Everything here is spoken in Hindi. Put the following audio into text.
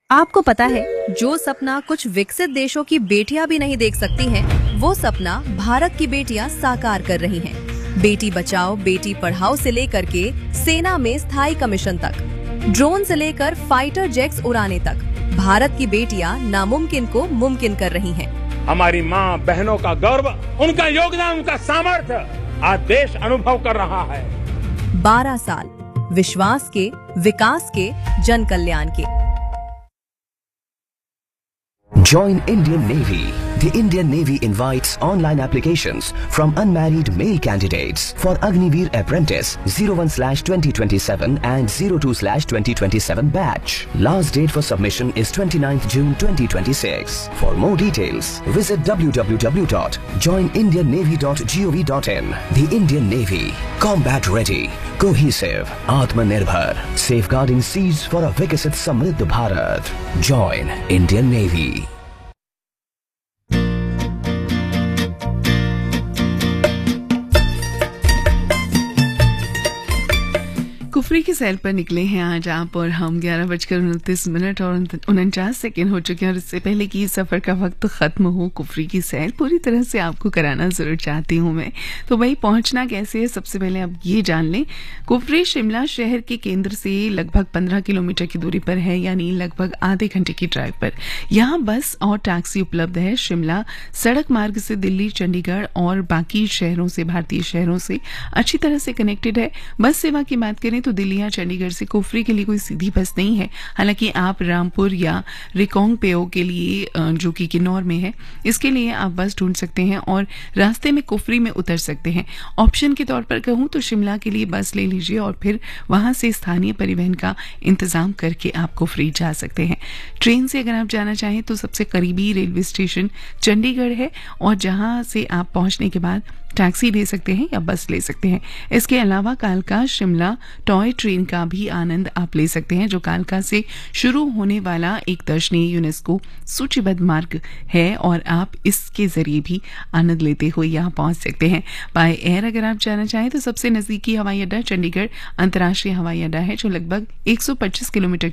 आपको पता है, जो सपना कुछ विकसित देशों की बेटियां भी नहीं देख सकती हैं, वो सपना भारत की बेटियां साकार कर रही हैं। बेटी बचाओ बेटी पढ़ाओ से लेकर के सेना में स्थायी कमीशन तक, ड्रोन से लेकर फाइटर जेट्स उड़ाने तक, भारत की बेटियां नामुमकिन को मुमकिन कर रही हैं। हमारी माँ बहनों का गौरव, उनका योगदान, उनका सामर्थ्य आज देश अनुभव कर रहा है। 12 साल विश्वास के, विकास के, जन कल्याण के। Join Indian Navy. The Indian Navy invites online applications from unmarried male candidates for Agniveer Apprentice 01/2027 and 02/2027 batch. Last date for submission is 29th June 2026. For more details, visit www.joinindiannavy.gov.in. The Indian Navy, combat ready, cohesive, Atmanirbhar, safeguarding seas for a Vikasit Samriddh Bharat. Join Indian Navy. Kufri की सैर पर निकले हैं आज आप और हम। 11:29 और 49 हो चुके हैं और इससे पहले कि सफ़र का वक्त ख़त्म हो, कुफरी की सैर पूरी तरह से आपको कराना ज़रूर चाहती हूँ मैं। तो भाई पहुँचना कैसे है, सबसे पहले आप ये जान लें। कुफरी शिमला शहर के केंद्र से लगभग 15 किलोमीटर की दूरी पर है, यानी लगभग आधे घंटे की ड्राइव पर। यहाँ बस और टैक्सी उपलब्ध है। शिमला सड़क मार्ग से दिल्ली, चंडीगढ़ और बाकी शहरों से, भारतीय शहरों से अच्छी तरह से कनेक्टेड है। बस सेवा की बात करें तो दिल्ली या चंडीगढ़ से कुफरी के लिए कोई सीधी बस नहीं है। हालांकि आप रामपुर या रिकोंगपिओ के लिए, जो कि किन्नौर में है, इसके लिए आप बस ढूंढ सकते हैं और रास्ते में कुफरी में उतर सकते हैं। ऑप्शन के तौर पर कहूं तो शिमला के लिए बस ले लीजिए और फिर वहां से स्थानीय परिवहन का इंतजाम करके आप कुफरी जा सकते हैं। ट्रेन से अगर आप जाना चाहें तो सबसे करीबी रेलवे स्टेशन चंडीगढ़ है और जहां से आप पहुंचने के बाद टैक्सी ले सकते हैं या बस ले सकते हैं। इसके अलावा कालका शिमला टॉय ट्रेन का भी आनंद आप ले सकते हैं, जो कालका से शुरू होने वाला एक दर्शनीय यूनेस्को सूचीबद्ध मार्ग है और आप इसके जरिए भी आनंद लेते हुए यहाँ पहुंच सकते हैं। बाय एयर अगर आप जाना चाहें तो सबसे नजदीकी हवाई अड्डा चंडीगढ़ अंतर्राष्ट्रीय हवाई अड्डा है, जो लगभग 125 किलोमीटर